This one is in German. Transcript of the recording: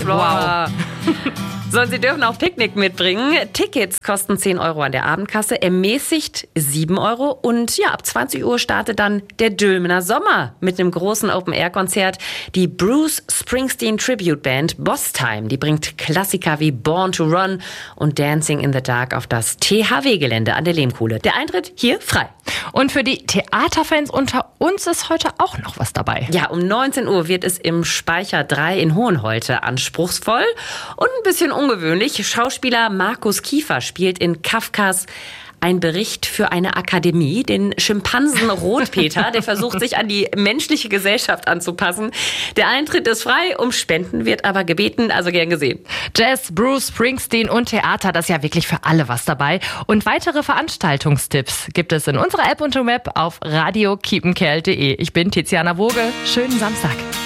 Wow. So, und Sie dürfen auch Picknick mitbringen. Tickets kosten 10 Euro an der Abendkasse, ermäßigt 7 Euro. Und ja, ab 20 Uhr startet dann der Dülmener Sommer mit einem großen Open-Air-Konzert. Die Bruce Springsteen Tribute Band Boss Time, die bringt Klassiker wie Born to Run und Dancing in the Dark auf das THW-Gelände an der Lehmkuhle. Der Eintritt hier frei. Und für die Theaterfans unter uns ist heute auch noch was dabei. Ja, um 19 Uhr wird es im Speicher 3 in Hohenholte anspruchsvoll und ein bisschen ungewöhnlich. Schauspieler Markus Kiefer spielt in Kafkas Ein Bericht für eine Akademie, den Schimpansen Rotpeter, der versucht, sich an die menschliche Gesellschaft anzupassen. Der Eintritt ist frei, um Spenden wird aber gebeten, also gern gesehen. Jazz, Bruce Springsteen und Theater, das ist ja wirklich für alle was dabei. Und weitere Veranstaltungstipps gibt es in unserer App und im Web auf radiokiepenkerl.de. Ich bin Tiziana Woge. Schönen Samstag.